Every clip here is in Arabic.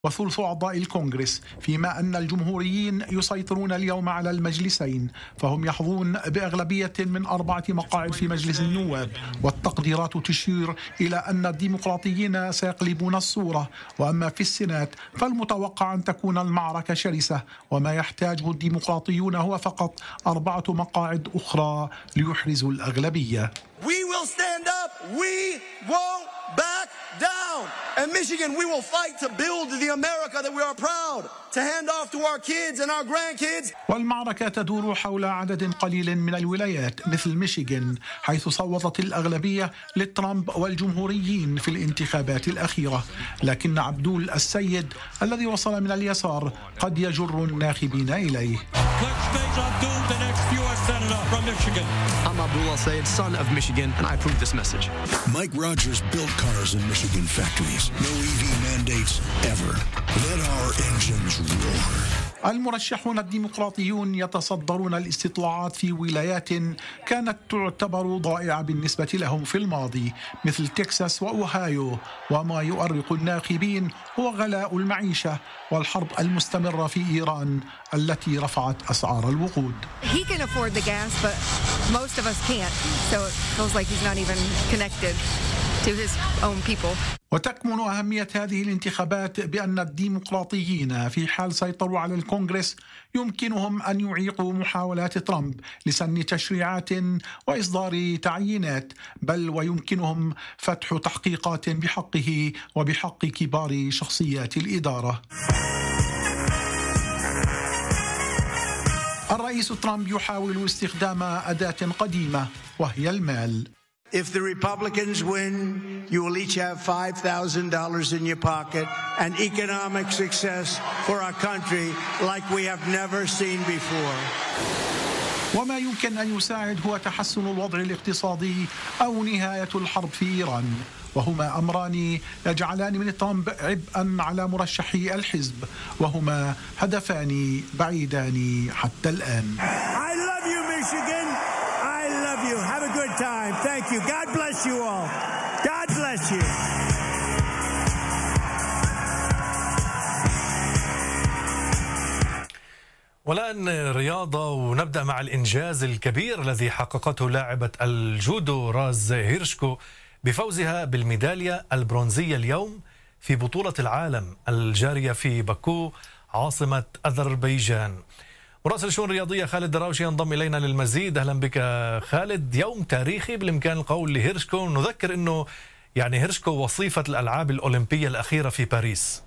وثلث أعضاء الكونغرس، فيما أن الجمهوريين يسيطرون اليوم على المجلسين، فهم يحظون بأغلبية من 4 مقاعد في مجلس النواب. والتقديرات تشير إلى أن الديمقراطيين سيقلبون الصورة. وأما في السينات فالمتوقع أن تكون المعركة شرسة، وما يحتاجه الديمقراطيون هو فقط 4 مقاعد أخرى ليحرزوا الأغلبية. We will stand up. We won't back down. In Michigan, we will fight to build the America that we are proud to hand off to our kids and our grandkids. والمعركة تدور حول عدد قليل من الولايات مثل ميشيغان، حيث صوتت الأغلبية لترامب والجمهوريين في الانتخابات الأخيرة. لكن عبدول السيد الذي وصل من اليسار قد يجر الناخبين إليه. I'm Abdul Al-Sayed, son of Michigan, and I approve this message. Mike Rogers built cars in Michigan factories. No EV mandates ever. Let our engines roar. المرشحون الديمقراطيون يتصدرون الاستطلاعات في ولايات كانت تعتبر ضائعة بالنسبة لهم في الماضي مثل تكساس وأوهايو. وما يؤرق الناخبين هو غلاء المعيشة والحرب المستمرة في إيران التي رفعت أسعار الوقود. He can afford the gas, but most of us can't. So it feels like he's not even connected to his own people. وتكمن أهمية هذه الانتخابات بأن الديمقراطيين في حال سيطروا على الكونغرس يمكنهم أن يعيقوا محاولات ترامب لسن تشريعات وإصدار تعيينات، بل ويمكنهم فتح تحقيقات بحقه وبحق كبار شخصيات الإدارة. الرئيس ترامب يحاول استخدام أداة قديمة وهي المال. If the Republicans win, you will each have $5,000 in your pocket and economic success for our country like we have never seen before. وما يمكن أن يساعد هو تحسن الوضع الاقتصادي أو نهاية الحرب في إيران، وهما أمران يجعلان من ترامب عبئا على مرشحي الحزب، وهما هدفان بعيدان حتى الآن. I love you, Michigan. I love you. Have a good time. Thank you. God bless you all. God bless you. والآن رياضة، ونبدأ مع الإنجاز الكبير الذي حققته لاعبة الجودو راز هيرشكو بفوزها بالميدالية البرونزية اليوم في بطولة العالم الجارية في باكو عاصمة أذربيجان. مراسل الشؤون الرياضية خالد دراوشي ينضم إلينا للمزيد. أهلا بك خالد. يوم تاريخي بالإمكان القول لهيرشكو. نذكر أنه هيرشكو وصيفة الألعاب الأولمبية الأخيرة في باريس.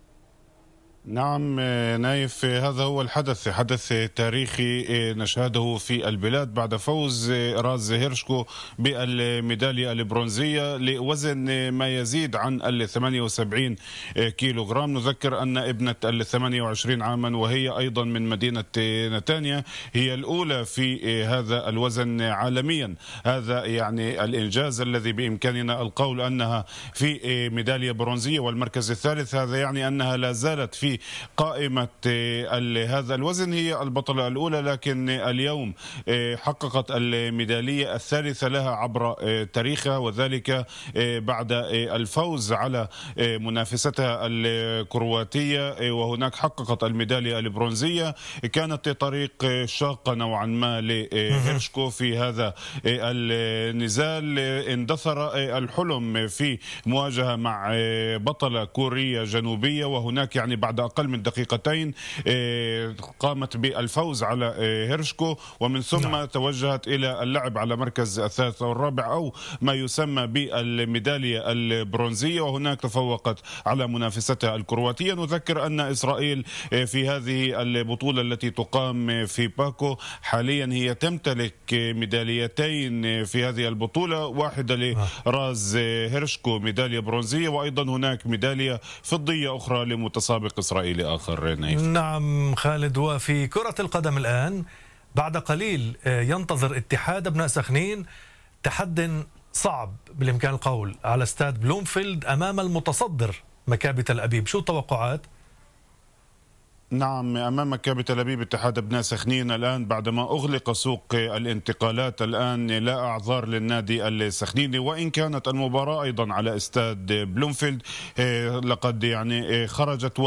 نعم نايف، هذا هو حدث تاريخي نشهده في البلاد بعد فوز راز هيرشكو بالميدالية البرونزية لوزن ما يزيد عن 78 كيلوغرام. نذكر أن ابنة 28 عاما وهي أيضا من مدينة نتانيا هي الأولى في هذا الوزن عالميا. هذا يعني الإنجاز الذي بإمكاننا القول أنها في ميدالية برونزية والمركز الثالث. هذا يعني أنها لا زالت في قائمة هذا الوزن هي البطلة الأولى، لكن اليوم حققت الميدالية الثالثة لها عبر تاريخها، وذلك بعد الفوز على منافستها الكرواتية، وهناك حققت الميدالية البرونزية. كانت طريق شاقة نوعا ما لهيرشكو في هذا النزال. اندثر الحلم في مواجهة مع بطلة كوريا جنوبية، وهناك يعني بعد أقل من دقيقتين قامت بالفوز على هيرشكو، ومن ثم توجهت إلى اللعب على مركز الثالث والرابع أو ما يسمى بالميدالية البرونزية، وهناك تفوقت على منافستها الكرواتية. نذكر أن إسرائيل في هذه البطولة التي تقام في باكو حاليا هي تمتلك ميداليتين في هذه البطولة، واحدة لراز هيرشكو ميدالية برونزية، وأيضا هناك ميدالية فضية أخرى لمتسابق إسرائيلي آخر. نعم خالد. وفي كرة القدم الآن بعد قليل ينتظر اتحاد أبناء سخنين تحد صعب بالإمكان القول على استاد بلومفيلد أمام المتصدر مكابي تل أبيب. شو التوقعات؟ نعم، أمام مكابي تل أبيب اتحاد أبناء سخنين الآن بعدما أغلق سوق الانتقالات. الآن لا أعذار للنادي السخنيني، وإن كانت المباراة أيضا على استاد بلومفيلد لقد يعني خرجت